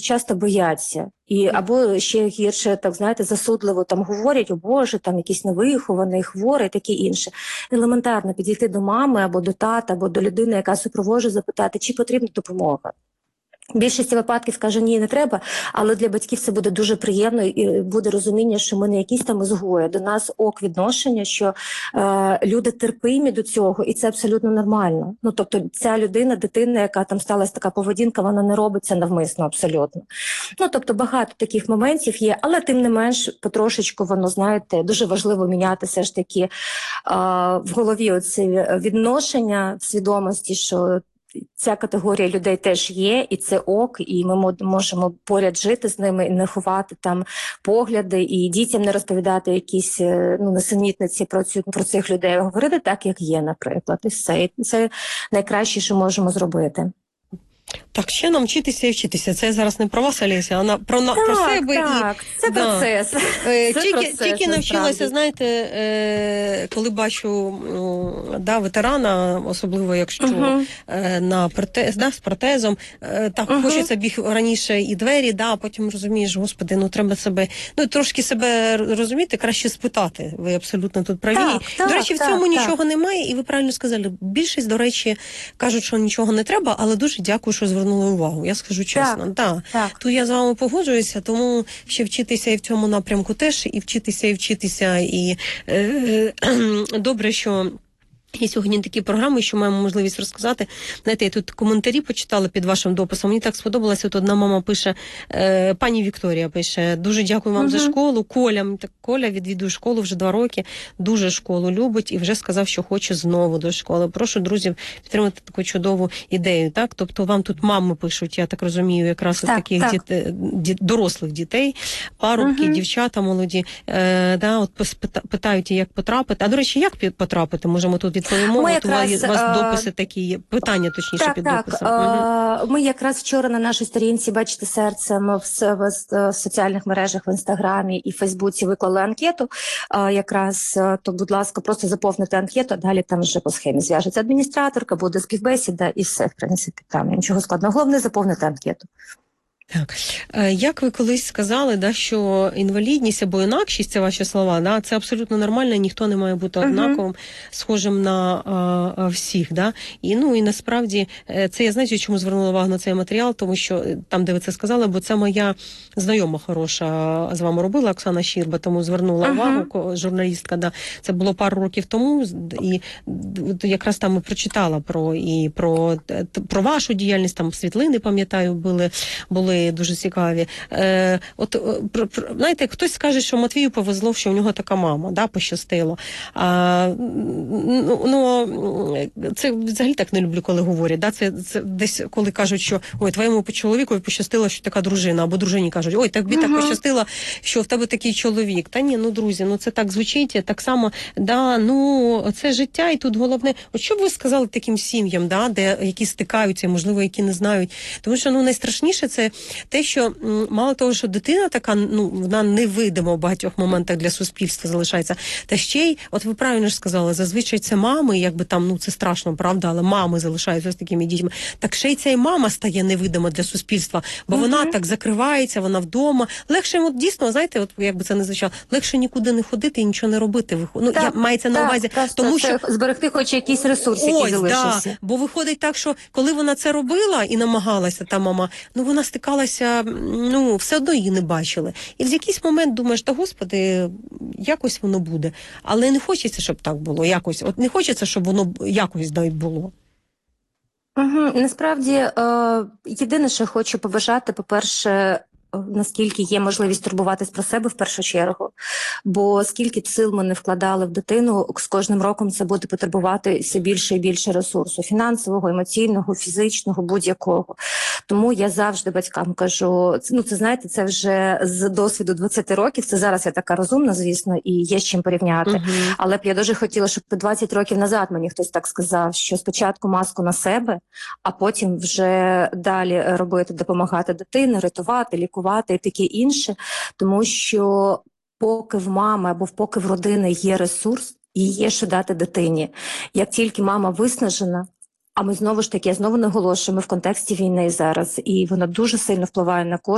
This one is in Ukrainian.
часто бояться. І або ще гірше, так знаєте, засудливо там говорять: о Боже, там якийсь невихований, хворий, таке інше. Елементарно підійти до мами або до тата, або до людини, яка супроводжує, запитати, чи потрібна допомога. В більшості випадків скаже, ні, не треба, але для батьків це буде дуже приємно і буде розуміння, що ми не якісь там ізгої. До нас відношення, що люди терпимі до цього, і це абсолютно нормально. Ну, тобто ця людина, дитина, яка там сталася така поведінка, вона не робить це навмисно абсолютно. Ну, тобто багато таких моментів є, але тим не менш потрошечку воно, знаєте, дуже важливо міняти все ж таки в голові оці відношення, в свідомості, що ця категорія людей теж є, і це ок, і ми можемо поряд жити з ними і не ховати там погляди, і дітям не розповідати якісь несенітниці про цих людей, говорити так, як є, наприклад. І все. І це найкраще, що можемо зробити. Так, ще нам вчитися і вчитися. Це зараз не про вас, Олеся, а про себе. Так, це процес. Тільки навчилася, знаєте, коли бачу ветерана, особливо якщо з протезом, так хочеться біг раніше і двері, а потім розумієш, господи, треба себе, трошки себе розуміти, краще спитати. Ви абсолютно тут праві. До речі, в цьому нічого немає, і ви правильно сказали. Більшість, до речі, кажуть, що нічого не треба, але дуже дякую, що звернули увагу. Я скажу чесно. Тут я з вами погоджуюся, тому ще вчитися і в цьому напрямку теж, і вчитися, і добре, що є сьогодні такі програми, що маємо можливість розказати. Знаєте, я тут коментарі почитала під вашим дописом. Мені так сподобалося. От одна мама пише, пані Вікторія пише: дуже дякую вам за школу. Коля відвідує школу вже 2 роки, дуже школу любить і вже сказав, що хоче знову до школи. Прошу друзів підтримати таку чудову ідею. Так? Тобто вам тут мами пишуть, я так розумію, якраз таких дорослих дітей, парубки, дівчата молоді, питають, як потрапити. А, до речі, як потрапити? Можемо тут відповімо. От у вас дописи такі, питання точніше під дописом. Ми якраз вчора на нашій сторінці, бачите, серцем в соціальних мережах, в Інстаграмі і Фейсбуці виклали анкету. То, будь ласка, просто заповнити анкету, а далі там вже по схемі зв'яжеться адміністраторка, буде співбесіда і все, в принципі, там нічого складного. Головне заповнити анкету. Так. Як ви колись сказали, що інвалідність або інакшість, це ваші слова, це абсолютно нормально, ніхто не має бути однаковим, схожим на всіх. І насправді, це я, знаєте, чому звернула увагу на цей матеріал, тому що там, де ви це сказали, бо це моя знайома хороша з вами робила, Оксана Щірба, тому звернула увагу, журналістка, це було пару років тому, і якраз там і прочитала про вашу діяльність, там світлини, пам'ятаю, були дуже цікаві. Знаєте, хтось скаже, що Матвію повезло, що у нього така мама, пощастило. Це взагалі так не люблю, коли говорять. Це десь, коли кажуть, що ой, твоєму чоловікові пощастило, що така дружина, або дружині кажуть, ой, тобі так пощастило, що в тебе такий чоловік. Та ні, друзі, це так звучить, так само, це життя, і тут головне, от що б ви сказали таким сім'ям, де які стикаються, можливо, які не знають. Тому що, найстрашніше це те, що мало того, що дитина така, вона невидима в багатьох моментах для суспільства залишається, та ще й, от ви правильно ж сказали, зазвичай це мами, якби там, це страшно, правда, але мами залишаються з такими дітьми, так ще й ця мама стає невидима для суспільства, бо вона так закривається, вона вдома, легше, дійсно, знаєте, якби це не звучало, легше нікуди не ходити і нічого не робити, мається на увазі, тому що зберегти хоч якийсь ресурс, який залишився. Бо виходить так, що коли вона це робила і намагалася, та мама, вона стикалася, все одно її не бачили. І в якийсь момент думаєш, господи, якось воно буде. Але не хочеться, щоб так було, якось. От не хочеться, щоб воно якось було. Насправді, єдине, що хочу побажати, по-перше, наскільки є можливість турбуватись про себе в першу чергу, бо скільки б сил ми не вкладали в дитину, з кожним роком це буде потребувати все більше і більше ресурсу, фінансового, емоційного, фізичного, будь-якого. Тому я завжди батькам кажу, це знаєте, це вже з досвіду 20 років, це зараз я така розумна, звісно, і є з чим порівняти, але б я дуже хотіла, щоб 20 років назад мені хтось так сказав, що спочатку маску на себе, а потім вже далі робити, допомагати дитині, рятувати, лікувати і таке інше, тому що поки в мами або поки в родини є ресурс, і є що дати дитині. Як тільки мама виснажена, а ми знову ж таки, я знову наголошую, ми в контексті війни зараз, і вона дуже сильно впливає на кожного.